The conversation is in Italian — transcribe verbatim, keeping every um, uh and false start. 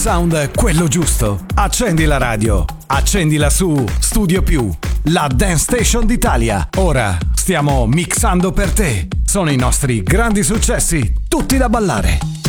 Sound è quello giusto. Accendi la radio. Accendila su Studio Più, la dance station d'Italia. Ora stiamo mixando per te. Sono i nostri grandi successi, tutti da ballare.